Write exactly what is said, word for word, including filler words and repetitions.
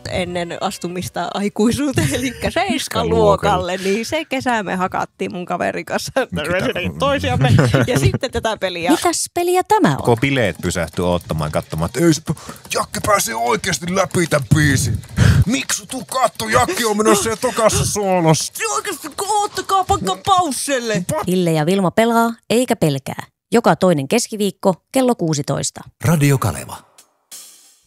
ennen astumista aikuisuuteen, eli seiskaluokalle, niin se kesä me hakattiin mun kaverin kanssa toisiamme ja sitten tätä peliä. Mitäs peliä tämä on? Koko bileet pysähtyi odottamaan, katsomaan, että ei se, Jakke pääsee oikeasti läpi tämän biisin. Miksi tuu katto, Jakke on menossa jo tokassa soolossa. Oikeasti, oottakaa pakka pausselle. Ville ja Vilma pelaa, eikä pelkää. Joka toinen keskiviikko kello kuusitoista. Radio Kaleva.